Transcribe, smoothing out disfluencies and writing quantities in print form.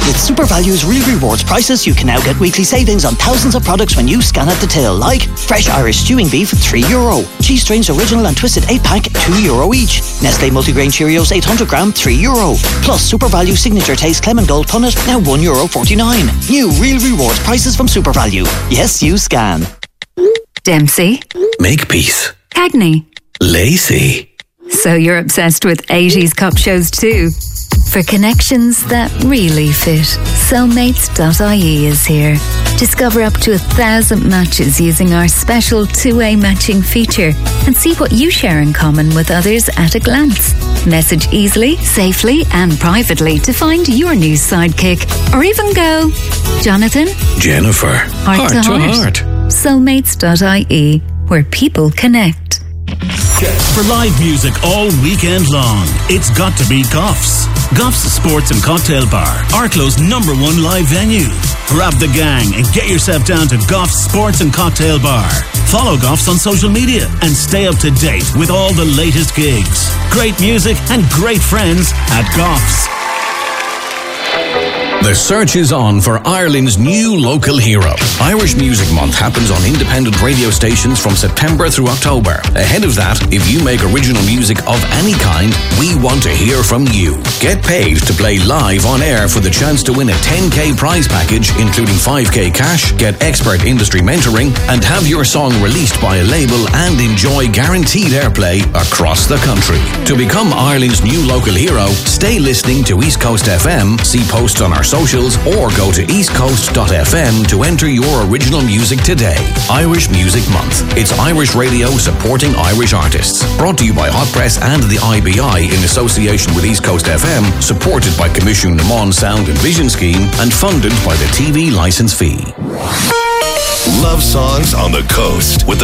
With Super Value's Real Rewards prices, you can now get weekly savings on thousands of products when you scan at the till, like fresh Irish stewing beef, €3. Cheese Strings Original and Twisted 8-pack, €2 each. Nestle Multigrain Cheerios 800 gram, €3. Plus Super Value Signature Taste Clement Gold Punnet, now €1.49. New Real Rewards prices from Super Value. Yes, you scan. Dempsey. Makepeace. Cagney. Lacey. So you're obsessed with 80s cop shows too? For connections that really fit, Soulmates.ie is here. Discover up to 1,000 matches using our special two-way matching feature and see what you share in common with others at a glance. Message easily, safely and privately to find your new sidekick, or even go, Jonathan, Jennifer, heart to heart. Soulmates.ie, where people connect. For live music all weekend long, it's got to be Goffs. Goffs Sports and Cocktail Bar, Arklo's #1 live venue. Grab the gang and get yourself down to Goffs Sports and Cocktail Bar. Follow Goffs on social media and stay up to date with all the latest gigs. Great music and great friends at Goffs. The search is on for Ireland's new local hero. Irish Music Month happens on independent radio stations from September through October. Ahead of that, if you make original music of any kind, we want to hear from you. Get paid to play live on air for the chance to win a 10k prize package, including 5k cash, get expert industry mentoring, and have your song released by a label and enjoy guaranteed airplay across the country. To become Ireland's new local hero, stay listening to East Coast FM, see posts on our socials, or go to eastcoast.fm to enter your original music today. Irish Music Month. It's Irish radio supporting Irish artists. Brought to you by Hot Press and the IBI in association with East Coast FM, supported by Commission Naman Sound and Vision Scheme, and funded by the TV licence fee. Love songs on the coast with the